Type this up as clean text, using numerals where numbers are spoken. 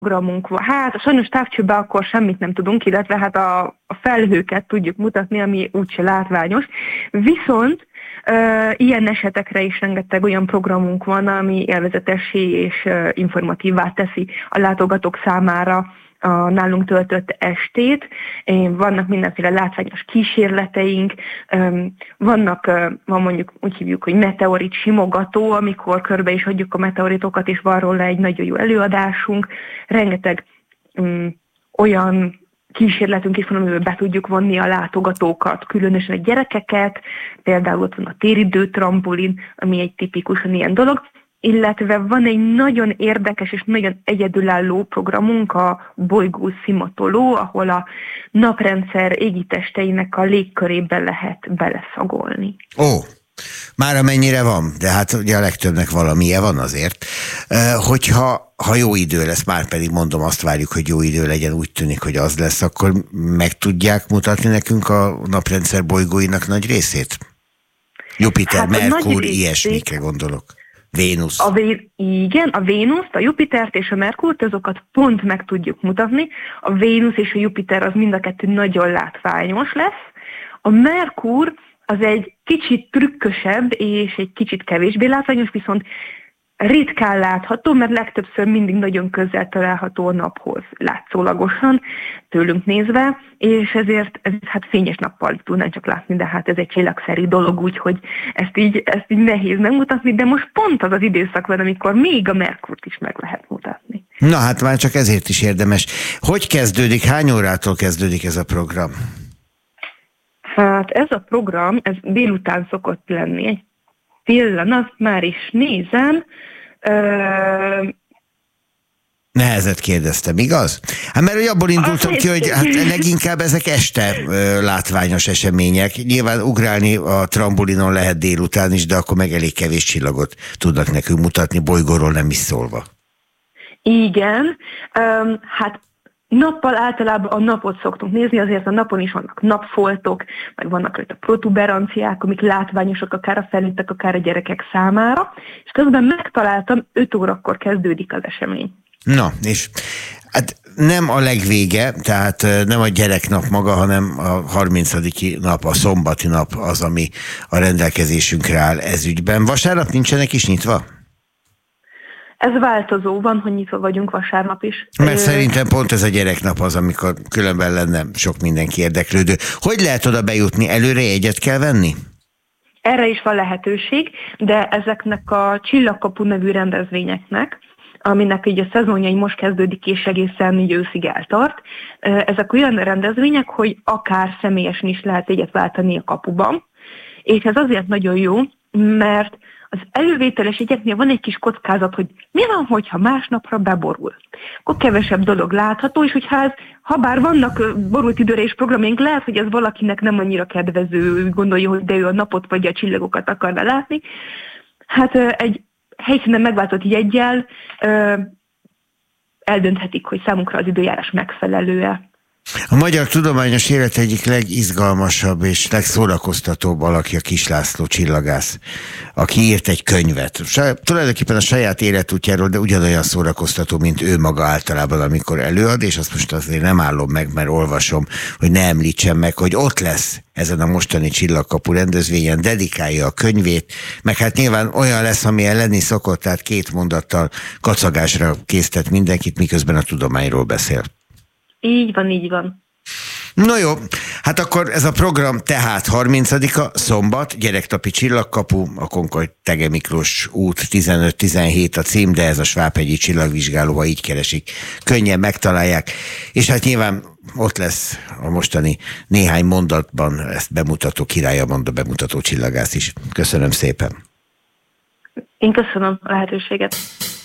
programunk van. Hát sajnos távcsőben akkor semmit nem tudunk, illetve hát a felhőket tudjuk mutatni, ami úgyse látványos. Viszont ilyen esetekre is rengeteg olyan programunk van, ami élvezetessé és informatívvá teszi a látogatók számára a nálunk töltött estét. Vannak mindenféle látványos kísérleteink, van mondjuk úgy hívjuk, hogy meteorit simogató, amikor körbe is adjuk a meteoritokat, és van róla egy nagyon jó előadásunk. Rengeteg olyan kísérletünk is van, amivel be tudjuk vonni a látogatókat, különösen a gyerekeket, például ott van a téridő trampolin, ami egy tipikusan ilyen dolog, illetve van egy nagyon érdekes és nagyon egyedülálló programunk, a bolygó szimatoló, ahol a naprendszer égitesteinek a légkörében lehet beleszagolni. Már amennyire van, de hát ugye a legtöbbnek valamilyen van azért. Hogyha jó idő lesz, már pedig mondom, azt várjuk, hogy jó idő legyen, úgy tűnik, hogy az lesz, akkor meg tudják mutatni nekünk a naprendszer bolygóinak nagy részét? Jupiter, Merkur, ilyesmikre gondolok. Vénusz. Igen, a Vénuszt, a Jupitert és a Merkurt, azokat pont meg tudjuk mutatni. A Vénusz és a Jupiter az mind a kettő nagyon látványos lesz. A Merkur az egy kicsit trükkösebb és egy kicsit kevésbé látványos, viszont ritkán látható, mert legtöbbször mindig nagyon közel található a naphoz látszólagosan, tőlünk nézve, és ezért hát fényes nappal tudnánk csak látni, de hát ez egy csillagszerű dolog, úgyhogy ezt így nehéz megmutatni, de most pont az az időszak van, amikor még a Merkurt is meg lehet mutatni. Na hát már csak ezért is érdemes. Hogy kezdődik, hány órától kezdődik ez a program? Hát ez a program, ez délután szokott lenni. Egy pillanat, már is nézem. Nehezet kérdeztem, igaz? Hát mert abból indultam ki, hogy hát leginkább ezek este látványos események. Nyilván ugrálni a trambulinon lehet délután is, de akkor meg elég kevés csillagot tudnak nekünk mutatni, bolygóról nem is szólva. Igen, hát nappal általában a napot szoktunk nézni, azért a napon is vannak napfoltok, meg vannak rajta protuberanciák, amik látványosak akár a felnőttek, akár a gyerekek számára, és közben megtaláltam, 5 órakor kezdődik az esemény. Na, és hát nem a legvége, tehát nem a gyereknap maga, hanem a 30. nap, a szombati nap az, ami a rendelkezésünkre áll ez ügyben. Vasárnap nincsenek is nyitva? Ez változó, van, hogy nyitva vagyunk vasárnap is. Mert szerintem pont ez a gyereknap az, amikor különben lenne sok mindenki érdeklődő. Hogy lehet oda bejutni? Előre jegyet kell venni? Erre is van lehetőség, de ezeknek a Csillagkapu nevű rendezvényeknek, aminek így a szezonjai most kezdődik és egészen így őszig eltart, ezek olyan rendezvények, hogy akár személyesen is lehet jegyet váltani a kapuban, és ez azért nagyon jó, mert az elővételes jegyeknél van egy kis kockázat, hogy mi van, hogyha másnapra beborul. Akkor kevesebb dolog látható, és hogyha ha bár vannak borult időre és programjaink, lehet, hogy ez valakinek nem annyira kedvező, gondolja, hogy de ő a napot vagy a csillagokat akarna látni. Hát egy helyszínen megváltott jeggyel eldönthetik, hogy számunkra az időjárás megfelelő-e. A magyar tudományos élet egyik legizgalmasabb és legszórakoztatóbb alakja Kiss László csillagász, aki írt egy könyvet. Tulajdonképpen a saját életútjáról, de ugyanolyan szórakoztató, mint ő maga általában, amikor előad, és azt most azért nem állom meg, mert olvasom, hogy ne említsem meg, hogy ott lesz ezen a mostani Csillagkapu rendezvényen, dedikálja a könyvét, meg hát nyilván olyan lesz, amilyen lenni szokott, tehát 2 mondattal kacagásra késztet mindenkit, miközben a tudományról beszél. Így van, így van. No jó, hát akkor ez a program tehát 30-a, szombat, Gyereknapi Csillagkapu, a Concord Thege Miklós út 15-17 a cím, de ez a Svábhegyi Csillagvizsgáló, ha így keresik, könnyen megtalálják, és hát nyilván ott lesz a mostani néhány mondatban ezt bemutató Királya Amanda bemutató csillagász is. Köszönöm szépen. Én köszönöm a lehetőséget.